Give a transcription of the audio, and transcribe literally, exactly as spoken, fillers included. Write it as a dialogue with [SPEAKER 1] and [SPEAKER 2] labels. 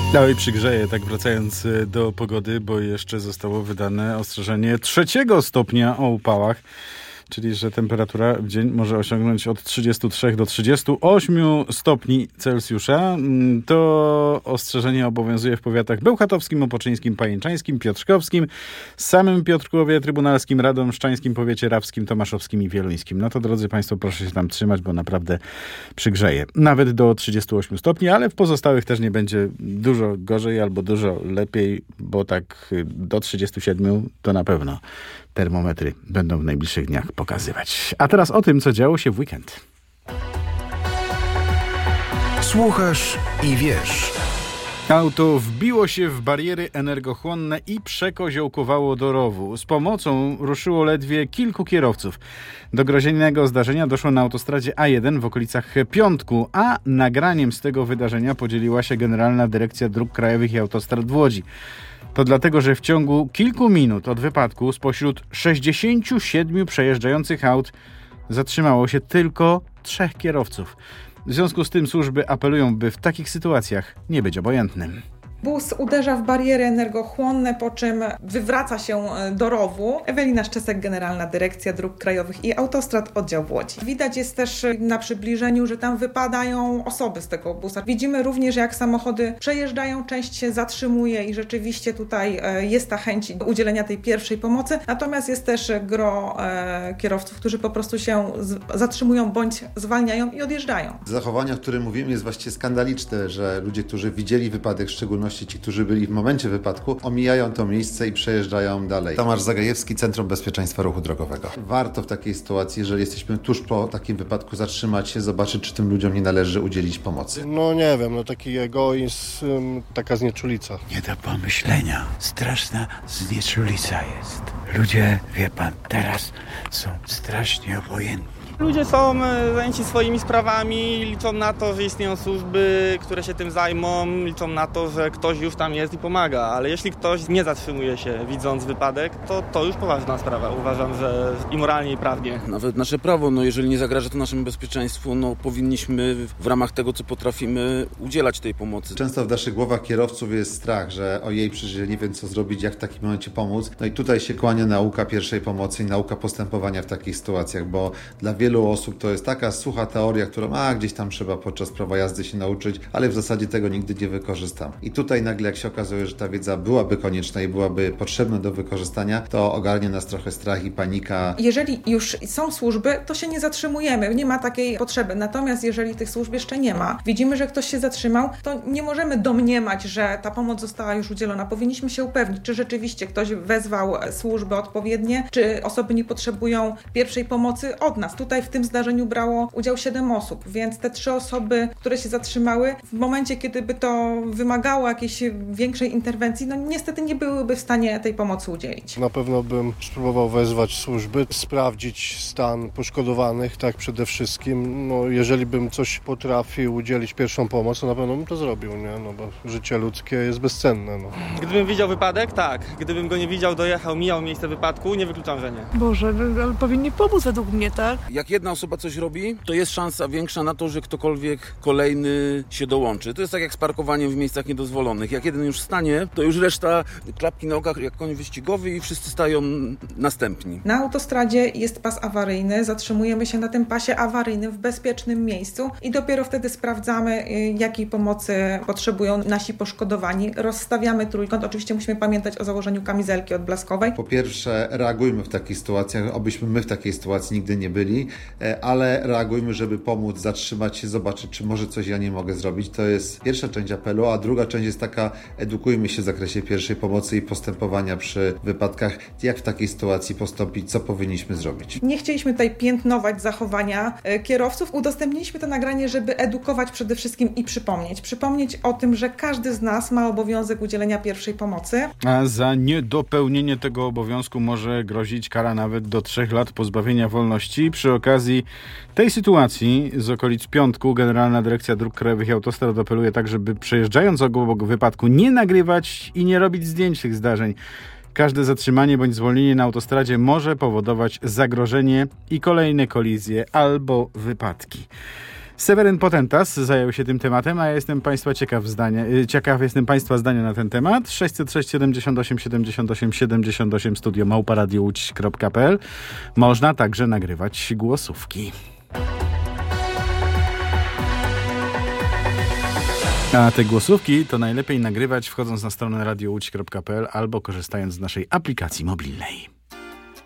[SPEAKER 1] No i przygrzeje, tak wracając do pogody, bo jeszcze zostało wydane ostrzeżenie trzeciego stopnia o upałach, czyli że temperatura w dzień może osiągnąć od trzydziestu trzech do trzydziestu ośmiu stopni Celsjusza. To ostrzeżenie obowiązuje w powiatach bełchatowskim, opoczyńskim, pajęczańskim, piotrkowskim, samym Piotrkowie Trybunalskim, radomszczańskim, powiecie rawskim, tomaszowskim i wieluńskim. No to drodzy Państwo, proszę się tam trzymać, bo naprawdę przygrzeje. Nawet do trzydziestu ośmiu stopni, ale w pozostałych też nie będzie dużo gorzej albo dużo lepiej, bo tak do trzydziestu siedmiu to na pewno termometry będą w najbliższych dniach pokazywać. A teraz o tym, co działo się w weekend.
[SPEAKER 2] Słuchasz i wiesz.
[SPEAKER 1] Auto wbiło się w bariery energochłonne i przekoziołkowało do rowu. Z pomocą ruszyło ledwie kilku kierowców. Do groźnego zdarzenia doszło na autostradzie A jeden w okolicach Piątku, a nagraniem z tego wydarzenia podzieliła się Generalna Dyrekcja Dróg Krajowych i Autostrad w Łodzi. To dlatego, że w ciągu kilku minut od wypadku spośród sześćdziesięciu siedmiu przejeżdżających aut zatrzymało się tylko trzech kierowców. W związku z tym służby apelują, by w takich sytuacjach nie być obojętnym.
[SPEAKER 3] Bus uderza w bariery energochłonne, po czym wywraca się do rowu. Ewelina Szczesek, Generalna Dyrekcja Dróg Krajowych i Autostrad, oddział w Łodzi. Widać jest też na przybliżeniu, że tam wypadają osoby z tego busa. Widzimy również, jak samochody przejeżdżają, część się zatrzymuje i rzeczywiście tutaj jest ta chęć udzielenia tej pierwszej pomocy. Natomiast jest też gro kierowców, którzy po prostu się zatrzymują bądź zwalniają i odjeżdżają.
[SPEAKER 4] Zachowanie, o którym mówimy, jest właściwie skandaliczne, że ludzie, którzy widzieli wypadek, szczególnie ci, którzy byli w momencie wypadku, omijają to miejsce i przejeżdżają dalej. Tomasz Zagajewski, Centrum Bezpieczeństwa Ruchu Drogowego. Warto w takiej sytuacji, jeżeli jesteśmy tuż po takim wypadku, zatrzymać się, zobaczyć, czy tym ludziom nie należy udzielić pomocy.
[SPEAKER 5] No nie wiem, no taki egoizm, taka znieczulica.
[SPEAKER 6] Nie do pomyślenia. Straszna znieczulica jest. Ludzie, wie pan, teraz są strasznie obojętni.
[SPEAKER 7] Ludzie są zajęci swoimi sprawami, liczą na to, że istnieją służby, które się tym zajmą, liczą na to, że ktoś już tam jest i pomaga, ale jeśli ktoś nie zatrzymuje się widząc wypadek, to to już poważna sprawa. Uważam, że i moralnie, i prawnie.
[SPEAKER 8] Nawet nasze prawo, no jeżeli nie zagraża to naszemu bezpieczeństwu, no powinniśmy w ramach tego, co potrafimy, udzielać tej pomocy.
[SPEAKER 4] Często w naszych głowach kierowców jest strach, że ojej, przecież nie wiem, co zrobić, jak w takim momencie pomóc. No i tutaj się kłania nauka pierwszej pomocy i nauka postępowania w takich sytuacjach, bo dla wielu Wielu osób to jest taka sucha teoria, którą a, gdzieś tam trzeba podczas prawa jazdy się nauczyć, ale w zasadzie tego nigdy nie wykorzystam. I tutaj nagle jak się okazuje, że ta wiedza byłaby konieczna i byłaby potrzebna do wykorzystania, to ogarnie nas trochę strach i panika.
[SPEAKER 3] Jeżeli już są służby, to się nie zatrzymujemy, nie ma takiej potrzeby. Natomiast jeżeli tych służb jeszcze nie ma, widzimy, że ktoś się zatrzymał, to nie możemy domniemać, że ta pomoc została już udzielona. Powinniśmy się upewnić, czy rzeczywiście ktoś wezwał służby odpowiednie, czy osoby nie potrzebują pierwszej pomocy od nas. Tutaj w tym zdarzeniu brało udział siedem osób, więc te trzy osoby, które się zatrzymały, w momencie, kiedy by to wymagało jakiejś większej interwencji, no niestety nie byłyby w stanie tej pomocy udzielić.
[SPEAKER 5] Na pewno bym spróbował wezwać służby, sprawdzić stan poszkodowanych, tak przede wszystkim. No, jeżeli bym coś potrafił udzielić pierwszą pomoc, to na pewno bym to zrobił, nie? No bo życie ludzkie jest bezcenne. No.
[SPEAKER 7] Gdybym widział wypadek, tak. Gdybym go nie widział, dojechał, mijał miejsce wypadku, nie wykluczam, że nie.
[SPEAKER 9] Boże, ale powinni pomóc według mnie, tak?
[SPEAKER 8] Jak jedna osoba coś robi, to jest szansa większa na to, że ktokolwiek kolejny się dołączy. To jest tak jak z parkowaniem w miejscach niedozwolonych. Jak jeden już stanie, to już reszta klapki na okach jak koń wyścigowy i wszyscy stają następni.
[SPEAKER 3] Na autostradzie jest pas awaryjny, zatrzymujemy się na tym pasie awaryjnym w bezpiecznym miejscu i dopiero wtedy sprawdzamy, jakiej pomocy potrzebują nasi poszkodowani. Rozstawiamy trójkąt. Oczywiście musimy pamiętać o założeniu kamizelki odblaskowej.
[SPEAKER 4] Po pierwsze, reagujmy w takich sytuacjach, obyśmy my w takiej sytuacji nigdy nie byli, ale reagujmy, żeby pomóc, zatrzymać się, zobaczyć, czy może coś ja nie mogę zrobić. To jest pierwsza część apelu, a druga część jest taka, edukujmy się w zakresie pierwszej pomocy i postępowania przy wypadkach, jak w takiej sytuacji postąpić, co powinniśmy zrobić.
[SPEAKER 3] Nie chcieliśmy tutaj piętnować zachowania kierowców. Udostępniliśmy to nagranie, żeby edukować przede wszystkim i przypomnieć. Przypomnieć o tym, że każdy z nas ma obowiązek udzielenia pierwszej pomocy.
[SPEAKER 1] A za niedopełnienie tego obowiązku może grozić kara nawet do trzech lat pozbawienia wolności. Przy okazji tej sytuacji z okolic Piątku Generalna Dyrekcja Dróg Krajowych i Autostrad apeluje tak, żeby przejeżdżając obok wypadku nie nagrywać i nie robić zdjęć tych zdarzeń. Każde zatrzymanie bądź zwolnienie na autostradzie może powodować zagrożenie i kolejne kolizje albo wypadki. Seweryn Potentas zajął się tym tematem, a ja jestem Państwa ciekaw zdania, ciekaw jestem Państwa zdania na ten temat. sześćset sześć siedemdziesiąt osiem siedemdziesiąt osiem siedemdziesiąt osiem studio małpa radio łódź kropka p l. Można także nagrywać głosówki. A te głosówki to najlepiej nagrywać wchodząc na stronę radio łódź kropka p l albo korzystając z naszej aplikacji mobilnej.